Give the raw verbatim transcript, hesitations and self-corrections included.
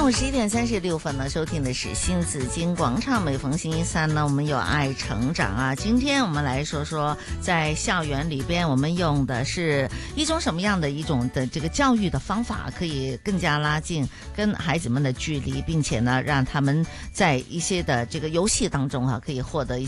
午十一點三十六分呢，收聽的是新紫荊廣場。每逢星期三呢，我們有愛成長啊。今天我們來說說，在校園裏邊，我們用的是一種什麼樣的一種的這個教育的方法，可以更加拉近跟孩子們的距離，並且呢，讓他們在一些的這個遊戲當中啊，可以獲得一